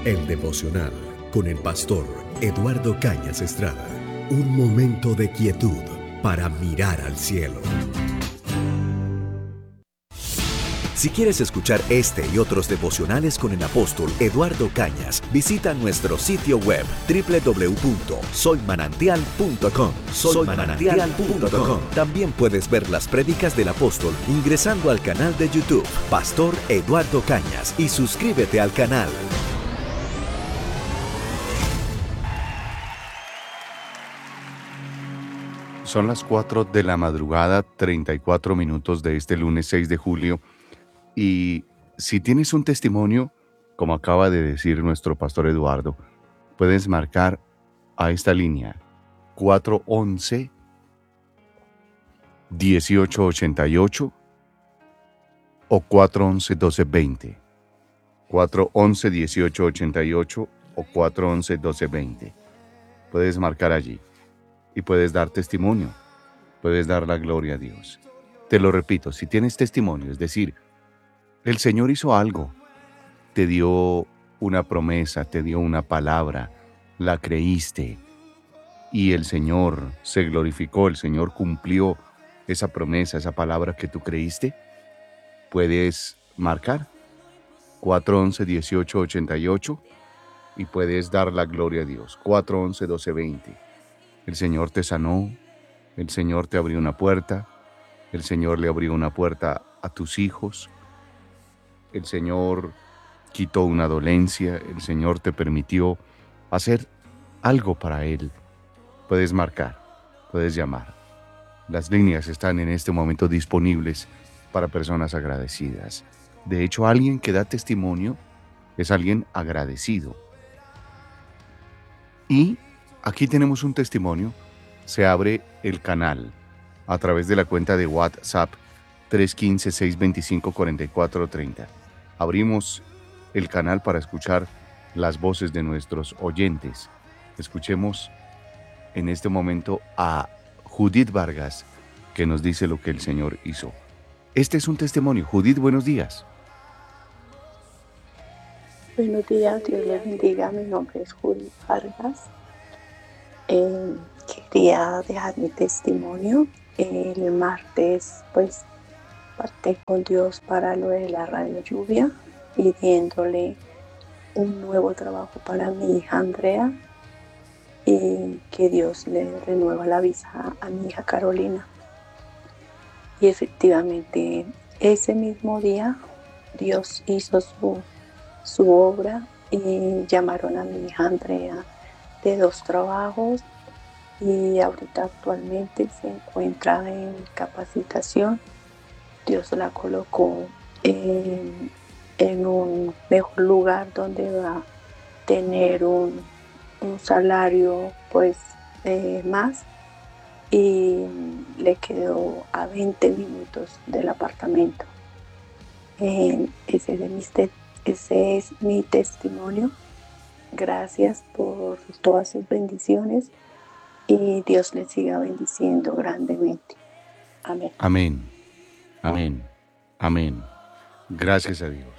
El devocional con el pastor Eduardo Cañas Estrada. Un momento de quietud para mirar al cielo. Si quieres escuchar este y otros devocionales con el apóstol Eduardo Cañas, visita nuestro sitio web www.soymanantial.com. Soymanantial.com. También puedes ver las prédicas del apóstol ingresando al canal de YouTube Pastor Eduardo Cañas y suscríbete al canal. Son las 4 de la madrugada, 34 minutos de este lunes 6 de julio. Y si tienes un testimonio, como acaba de decir nuestro pastor Eduardo, puedes marcar a esta línea 411-1888 o 411-1220. 411-1888 o 411-1220. Puedes marcar allí y puedes dar testimonio, puedes dar la gloria a Dios. Te lo repito, si tienes testimonio, es decir, el Señor hizo algo, te dio una promesa, te dio una palabra, la creíste y el Señor se glorificó, el Señor cumplió esa promesa, esa palabra que tú creíste, puedes marcar 411-1888 y puedes dar la gloria a Dios. 411-1220. El Señor te sanó, el Señor te abrió una puerta, el Señor le abrió una puerta a tus hijos, el Señor quitó una dolencia, el Señor te permitió hacer algo para Él. Puedes marcar, puedes llamar. Las líneas están en este momento disponibles para personas agradecidas. De hecho, alguien que da testimonio es alguien agradecido. Y aquí tenemos un testimonio. Se abre el canal a través de la cuenta de WhatsApp 315-625-4430. Abrimos el canal para escuchar las voces de nuestros oyentes. Escuchemos en este momento a Judith Vargas, que nos dice lo que el Señor hizo. Este es un testimonio. Judith, buenos días. Buenos días, Dios les bendiga. Mi nombre es Judith Vargas. Quería dejar mi testimonio. El martes, parté con Dios para lo de la Radio Lluvia, pidiéndole un nuevo trabajo para mi hija Andrea y que Dios le renueva la visa a mi hija Carolina. Y efectivamente, ese mismo día, Dios hizo su obra y llamaron a mi hija Andrea de 2 trabajos y ahorita actualmente se encuentra en capacitación. Dios la colocó en un mejor lugar donde va a tener un salario más, y le quedó a 20 minutos del apartamento. Ese es mi testimonio. Gracias por todas sus bendiciones y Dios les siga bendiciendo grandemente. Amén. Amén. Amén. Amén. Gracias a Dios.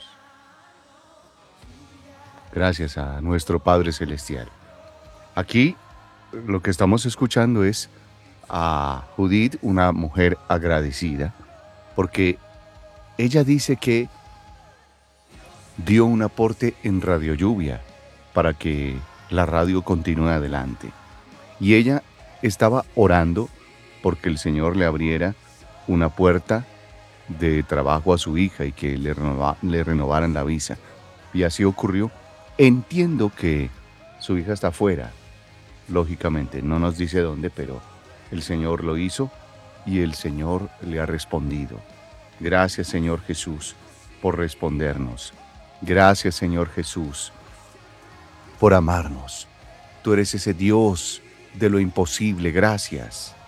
Gracias a nuestro Padre Celestial. Aquí lo que estamos escuchando es a Judith, una mujer agradecida, porque ella dice que dio un aporte en Radio Lluvia para que la radio continúe adelante. Y ella estaba orando porque el Señor le abriera una puerta de trabajo a su hija y que le renovaran la visa. Y así ocurrió. Entiendo que su hija está afuera, lógicamente, no nos dice dónde, pero el Señor lo hizo y el Señor le ha respondido. Gracias, Señor Jesús, por respondernos. Gracias, Señor Jesús, por amarnos. Tú eres ese Dios de lo imposible. Gracias.